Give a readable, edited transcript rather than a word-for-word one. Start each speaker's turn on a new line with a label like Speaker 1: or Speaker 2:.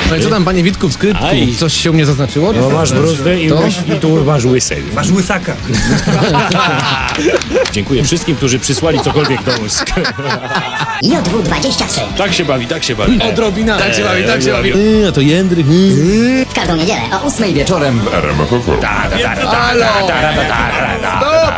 Speaker 1: No i co tam, panie Witku, w skrytku?
Speaker 2: Aj.
Speaker 1: Coś się u mnie zaznaczyło?
Speaker 2: No masz bruzdę i,
Speaker 1: To?
Speaker 2: i tu masz łysej.
Speaker 3: Masz łysaka.
Speaker 2: Dziękuję wszystkim, którzy przysłali cokolwiek do łysk.
Speaker 4: JW23
Speaker 2: Tak się bawi, tak się bawi.
Speaker 1: Odrobina. Tak się bawi, tak się bawi.
Speaker 2: A to Jędryk.
Speaker 4: w każdą niedzielę o 8 wieczorem.
Speaker 1: Halo! Stop!